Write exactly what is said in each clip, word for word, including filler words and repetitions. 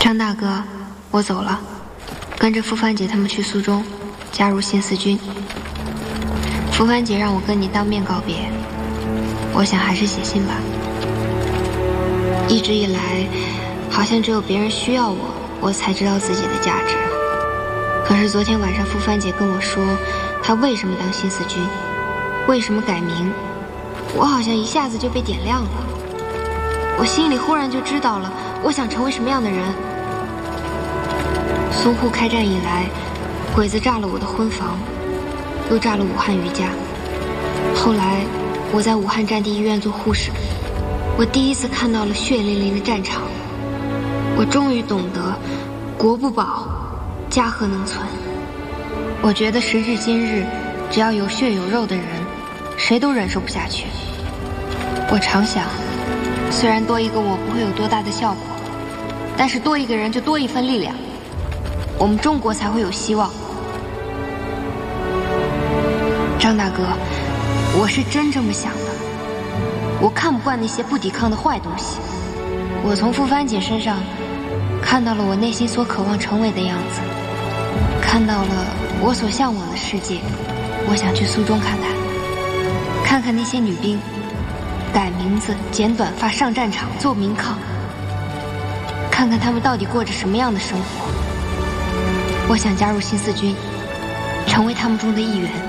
张大哥，我走了，跟着傅帆姐他们去苏中，加入新四军。傅帆姐让我跟你当面告别，我想还是写信吧。一直以来，好像只有别人需要我，我才知道自己的价值。可是昨天晚上傅帆姐跟我说，她为什么当新四军，为什么改名，我好像一下子就被点亮了。我心里忽然就知道了，我想成为什么样的人。淞沪开战以来，鬼子炸了我的婚房，又炸了武汉余家。后来我在武汉战地医院做护士，我第一次看到了血淋淋的战场。我终于懂得国不保，家何能存。我觉得时至今日，只要有血有肉的人，谁都忍受不下去。我常想，虽然多一个我不会有多大的效果，但是多一个人就多一份力量，我们中国才会有希望。张大哥，我是真这么想的。我看不惯那些不抵抗的坏东西。我从傅帆姐身上看到了我内心所渴望成为的样子，看到了我所向往的世界。我想去苏中看看，看看那些女兵改名字、剪短发、上战场、做民抗，看看他们到底过着什么样的生活。我想加入新四军，成为他们中的一员。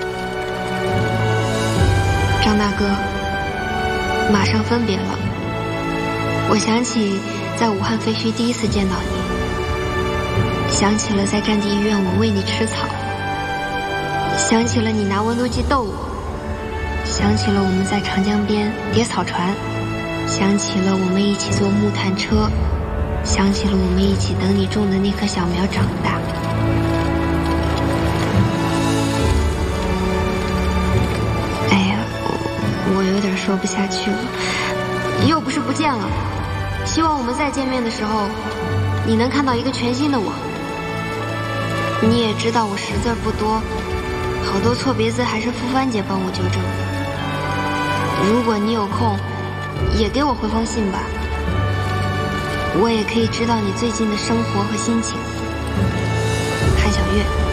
张大哥，马上分别了。我想起在武汉废墟第一次见到你，想起了在战地医院我喂你吃草，想起了你拿温度计逗我，想起了我们在长江边叠草船，想起了我们一起坐木炭车，想起了我们一起等你种的那棵小苗长大。哎呀，我有点说不下去了。又不是不见了，希望我们再见面的时候，你能看到一个全新的我。你也知道我识字不多，好多错别字还是傅帆姐帮我纠正的。如果你有空，也给我回封信吧，我也可以知道你最近的生活和心情。韩小月。